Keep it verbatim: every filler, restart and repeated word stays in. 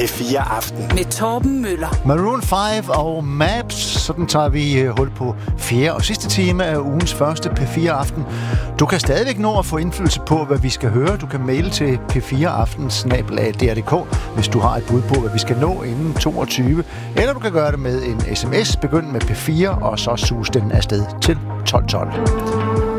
P fire Aften. Med Torben Møller. Maroon fem og Maps. Sådan tager vi hul på fjerde og sidste time af ugens første P fire Aften. Du kan stadigvæk nå at få indflydelse på, hvad vi skal høre. Du kan maile til p fire aften snabel-a d r punktum d k, hvis du har et bud på, hvad vi skal nå inden toogtyve. Eller du kan gøre det med en sms. Begynd med P fire, og så sus den afsted til tolv tolv.